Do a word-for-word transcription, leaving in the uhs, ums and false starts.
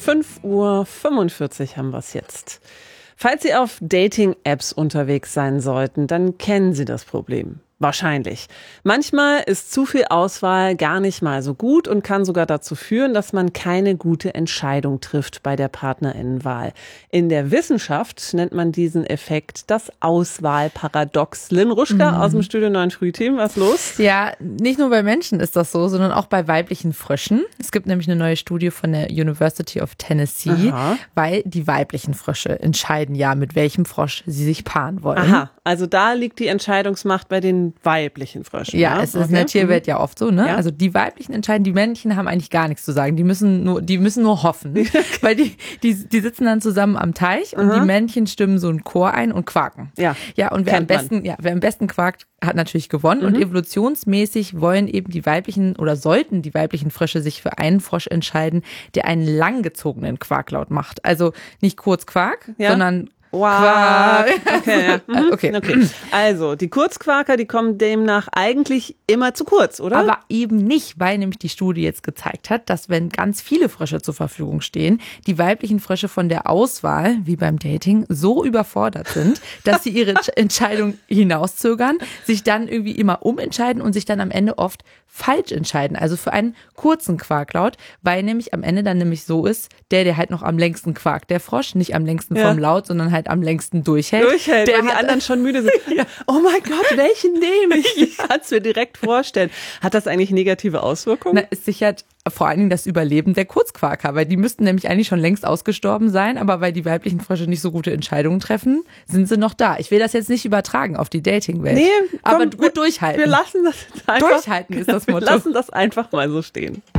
fünf Uhr fünfundvierzig haben wir es jetzt. Falls Sie auf Dating-Apps unterwegs sein sollten, dann kennen Sie das Problem. Wahrscheinlich. Manchmal ist zu viel Auswahl gar nicht mal so gut und kann sogar dazu führen, dass man keine gute Entscheidung trifft bei der Partnerinnenwahl. In der Wissenschaft nennt man diesen Effekt das Auswahlparadox. Lynn Ruschka mhm. aus dem Studio neun Frühteam, was los? Ja, nicht nur bei Menschen ist das so, sondern auch bei weiblichen Fröschen. Es gibt nämlich eine neue Studie von der University of Tennessee, Aha. weil die weiblichen Frösche entscheiden ja, mit welchem Frosch sie sich paaren wollen. Aha, also da liegt die Entscheidungsmacht bei den weiblichen Fröschen. Ja, ja? es ist okay. in der Tierwelt ja oft so, ne? Ja. Also die weiblichen entscheiden, die Männchen haben eigentlich gar nichts zu sagen. Die müssen nur, die müssen nur hoffen, weil die, die, die sitzen dann zusammen am Teich und Aha. die Männchen stimmen so einen Chor ein und quaken. Ja. Ja, und wer am besten, man. ja, wer am besten quakt, hat natürlich gewonnen. Mhm. Und evolutionsmäßig wollen eben die weiblichen oder sollten die weiblichen Frösche sich für einen Frosch entscheiden, der einen langgezogenen Quaklaut macht. Also nicht kurz Quark, ja. sondern Quack. Okay, ja. mhm. okay. okay. Also, die Kurzquaker, die kommen demnach eigentlich immer zu kurz, oder? Aber eben nicht, weil nämlich die Studie jetzt gezeigt hat, dass wenn ganz viele Frösche zur Verfügung stehen, die weiblichen Frösche von der Auswahl, wie beim Dating, so überfordert sind, dass sie ihre Entscheidung hinauszögern, sich dann irgendwie immer umentscheiden und sich dann am Ende oft falsch entscheiden. Also für einen kurzen Quaklaut, weil nämlich am Ende dann nämlich so ist, der, der halt noch am längsten quakt, der Frosch, nicht am längsten ja. vom Laut, sondern halt am längsten durchhält. Durchhält, der weil die anderen schon müde sind. Ja. Oh mein Gott, welchen nehme ich? Ich kann es mir direkt vorstellen. Hat das eigentlich negative Auswirkungen? Na, es sichert vor allen Dingen das Überleben der Kurzquaker, weil die müssten nämlich eigentlich schon längst ausgestorben sein, aber weil die weiblichen Frösche nicht so gute Entscheidungen treffen, sind sie noch da. Ich will das jetzt nicht übertragen auf die Dating-Welt, nee, komm, aber gut wir, durchhalten. Wir lassen das einfach, Durchhalten ist das Motto. Wir lassen das einfach mal so stehen.